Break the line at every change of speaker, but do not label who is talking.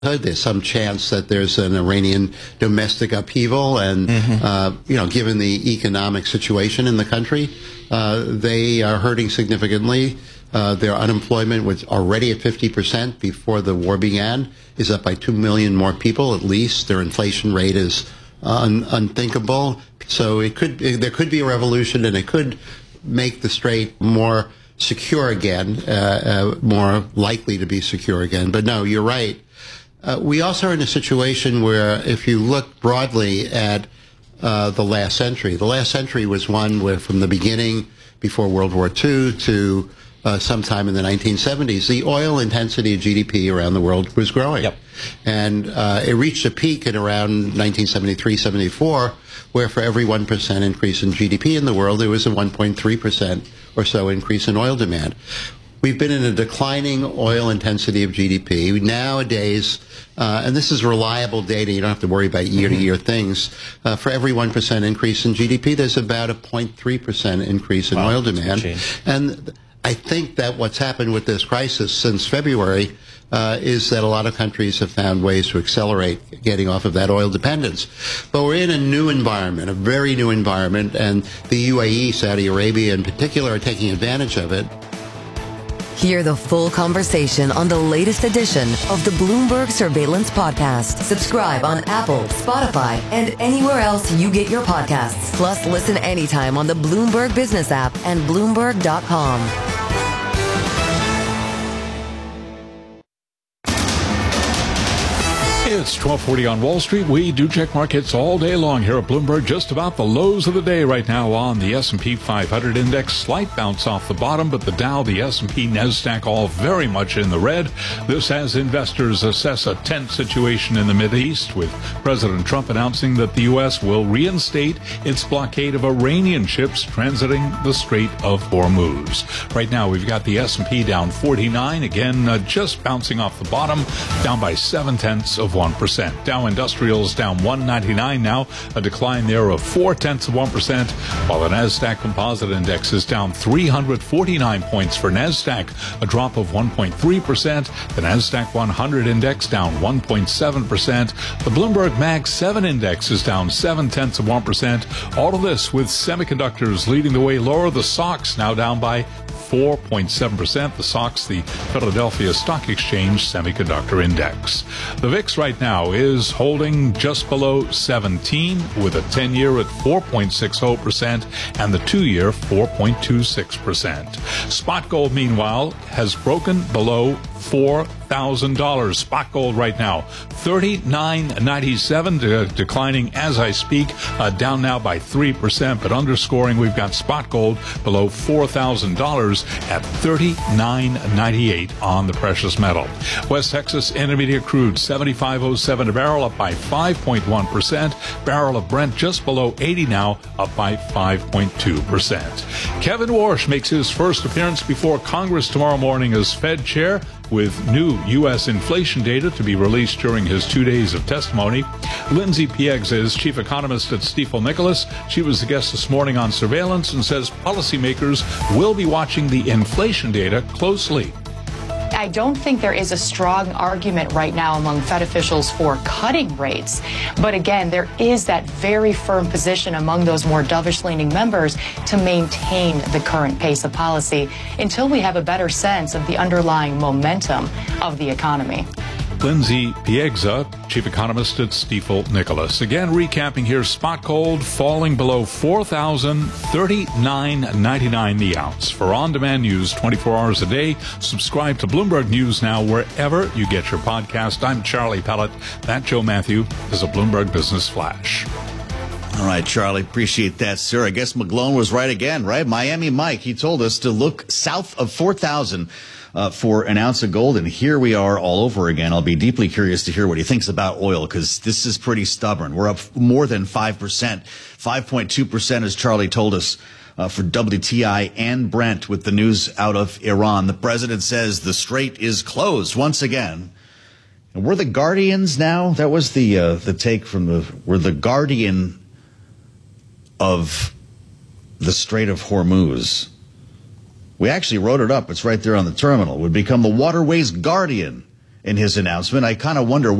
There's some chance that there's an Iranian domestic upheaval, and given the economic situation in the country, they are hurting significantly. Their unemployment was already at 50% before the war began, is up by 2 million more people at least. Their inflation rate is unthinkable. So there could be a revolution, and it could make the Strait more secure again, more likely to be secure again. But no, you're right. We also are in a situation where, if you look broadly at the last century was one where, from the beginning, before World War II to sometime in the 1970s, the oil intensity of GDP around the world was growing.
Yep.
And it reached a peak in around 1973-74, where for every 1% increase in GDP in the world, there was a 1.3% or so increase in oil demand. We've been in a declining oil intensity of GDP. Nowadays, and this is reliable data, you don't have to worry about year-to-year things, for every 1% increase in GDP, there's about a 0.3% increase in oil demand. And I think that what's happened with this crisis since February is that a lot of countries have found ways to accelerate getting off of that oil dependence. But we're in a new environment, a very new environment, and the UAE, Saudi Arabia in particular, are taking advantage of it.
Hear the full conversation on the latest edition of the Bloomberg Surveillance Podcast. Subscribe on Apple, Spotify, and anywhere else you get your podcasts. Plus, listen anytime on the Bloomberg Business app and Bloomberg.com.
It's 12:40 on Wall Street. We do check markets all day long here at Bloomberg. Just about the lows of the day right now on the S&P 500 index. Slight bounce off the bottom, but the Dow, the S&P, NASDAQ all very much in the red. This as investors assess a tense situation in the Mideast, with President Trump announcing that the U.S. will reinstate its blockade of Iranian ships transiting the Strait of Hormuz. Right now, we've got the S&P down 49, again, just bouncing off the bottom, down by 0.7%. Dow Industrials down 199 now, a decline there of 0.4%, while the NASDAQ Composite Index is down 349 points for NASDAQ, a drop of 1.3%. The NASDAQ 100 Index down 1.7%. The Bloomberg Mag 7 Index is down 0.7%. All of this with semiconductors leading the way lower. The SOX now down by 4.7%. The SOX, the Philadelphia Stock Exchange Semiconductor Index. The VIX right now is holding just below 17, with a 10-year at 4.60% and the 2-year 4.26%. Spot gold, meanwhile, has broken below $4,000. Spot gold right now, $39.97, declining as I speak, down now by 3%, but underscoring we've got spot gold below $4,000 at $39.98 on the precious metal. West Texas Intermediate crude, $75.07 a barrel, up by 5.1%. Barrel of Brent just below 80 now, up by 5.2%. Kevin Warsh makes his first appearance before Congress tomorrow morning as Fed chair, with new U.S. inflation data to be released during his 2 days of testimony. Lindsay Piegza is chief economist at Stifel Nicolaus. She was the guest this morning on Surveillance and says policymakers will be watching the inflation data closely.
I don't think there is a strong argument right now among Fed officials for cutting rates. But again, there is that very firm position among those more dovish-leaning members to maintain the current pace of policy until we have a better sense of the underlying momentum of the economy.
Lindsay Piegza, chief economist at Stifel Nicolaus. Again, recapping here, spot gold falling below $4,000, $39.99 the ounce. For on-demand news 24 hours a day, subscribe to Bloomberg News Now wherever you get your podcast. I'm Charlie Pellet. That Joe Matthew is a Bloomberg Business Flash.
All right, Charlie, appreciate that, sir. I guess McGlone was right again, right? Miami Mike, he told us to look south of 4,000 for an ounce of gold, and here we are all over again. I'll be deeply curious to hear what he thinks about oil, because this is pretty stubborn. We're up more than 5%, 5.2%, as Charlie told us, for WTI and Brent with the news out of Iran. The president says the strait is closed once again. And we're the guardians now. That was the take from we're the guardian of the Strait of Hormuz. We actually wrote it up. It's right there on the terminal. Would become the waterway's guardian in his announcement. I kind of wonder